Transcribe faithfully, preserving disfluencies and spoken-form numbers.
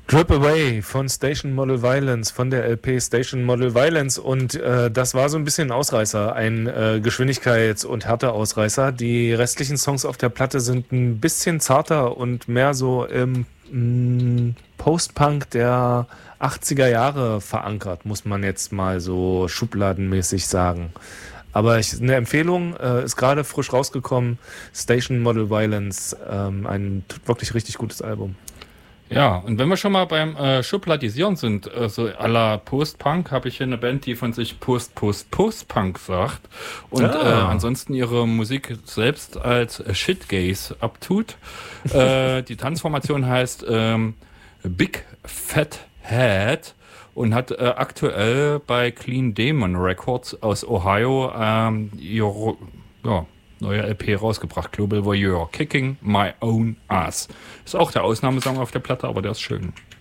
Drip Away von Station Model Violence, von der L P Station Model Violence, und äh, das war so ein bisschen ein Ausreißer, ein äh, Geschwindigkeits- und Härteausreißer. Die restlichen Songs auf der Platte sind ein bisschen zarter und mehr so im mh, Post-Punk der achtziger Jahre verankert, muss man jetzt mal so schubladenmäßig sagen. Aber ich, eine Empfehlung, äh, ist gerade frisch rausgekommen, Station Model Violence, ähm, ein t- wirklich richtig gutes Album. Ja, und wenn wir schon mal beim äh, Schubladisieren sind, äh, so à la Post-Punk, habe ich hier eine Band, die von sich Post-Post-Post-Punk sagt und äh, Ah. ansonsten ihre Musik selbst als äh, Shitgaze abtut. äh, die Tanzformation heißt ähm, Big Fat Head und hat äh, aktuell bei Clean Demon Records aus Ohio ähm, ihre, ja, neue L P rausgebracht, Global Voyeur, Kicking My Own Ass. Ist auch der Ausnahmesong auf der Platte, aber der ist schön.